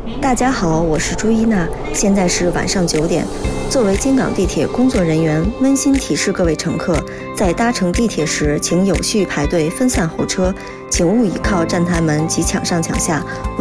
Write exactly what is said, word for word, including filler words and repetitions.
大家好，我是朱一娜，现在是晚上九点。作为京港地铁工作人员，温馨提示各位乘客，在搭乘地铁时，请有序排队，分散候车，请勿倚靠站台门及抢上抢下。